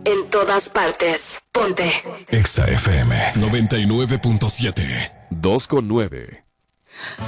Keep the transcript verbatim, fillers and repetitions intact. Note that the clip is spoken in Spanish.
En todas partes. Ponte. Exa F M noventa y nueve punto siete. dos con nueve.